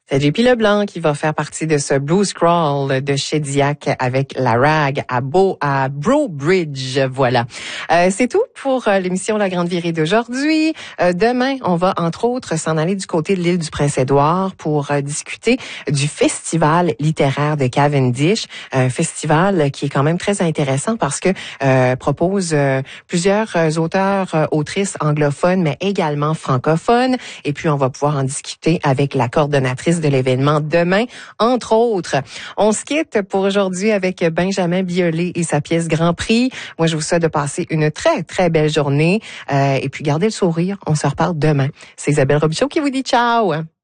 C'est JP Leblanc qui va faire partie de ce Blues Crawl de chez Diac avec la rag à Bro Bridge. Voilà. C'est tout pour l'émission La Grande Virée d'aujourd'hui. Demain, on va entre autres s'en aller du côté de l'île du Prince-Édouard pour discuter du festival littéraire de Cavendish. Un festival qui est quand même très intéressant parce que propose plusieurs auteurs, autrices anglophones, mais également francophones. Et puis, on va pouvoir en discuter avec la coordonnatrice de l'événement demain, entre autres. On se quitte pour aujourd'hui avec Benjamin Biolay et sa pièce Grand Prix. Moi, je vous souhaite de passer une très, très belle journée. Et puis, gardez le sourire. On se reparle demain. C'est Isabelle Robichaud qui vous dit ciao!